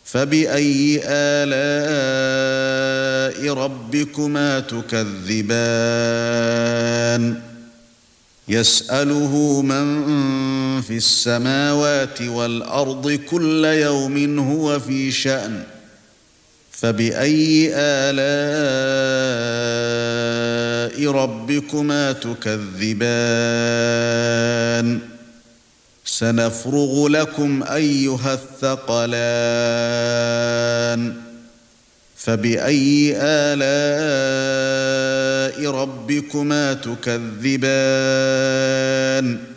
فبأي آلاء ربكما تكذبان يسأله من في السماوات والأرض كل يوم هو في شأن فبأي آلاء ربكما تكذبان سنفرغ لكم أيها الثقلان فبأي آلاء ربكما تكذبان